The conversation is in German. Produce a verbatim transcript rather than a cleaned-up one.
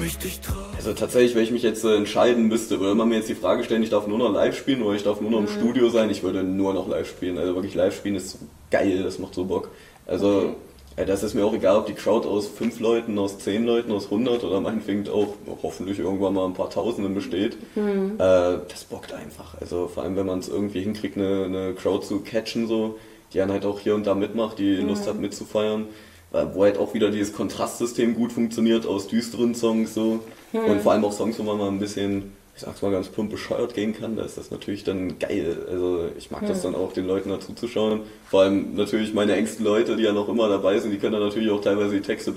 Also tatsächlich, wenn ich mich jetzt äh, entscheiden müsste, würde man mir jetzt die Frage stellen, ich darf nur noch live spielen oder ich darf nur noch im Mhm. Studio sein, ich würde nur noch live spielen. Also wirklich live spielen ist so geil, das macht so Bock. Also Okay. äh, das ist mir auch egal, ob die Crowd aus fünf Leuten, aus zehn Leuten, aus hundert oder meinetwegen auch hoffentlich irgendwann mal ein paar Tausenden besteht. Mhm. Äh, das bockt einfach. Also vor allem, wenn man es irgendwie hinkriegt, eine, eine Crowd zu catchen, so, die dann halt auch hier und da mitmacht, die Mhm. Lust hat mitzufeiern. Äh, wo halt auch wieder dieses Kontrastsystem gut funktioniert aus düsteren Songs so. Mhm. Und vor allem auch Songs, wo man mal ein bisschen, ich sag's mal ganz plump, bescheuert gehen kann, da ist das natürlich dann geil. Also ich mag das Mhm. dann auch, den Leuten dazu zu schauen. Vor allem natürlich meine engsten Leute, die ja noch immer dabei sind, die können dann natürlich auch teilweise die Texte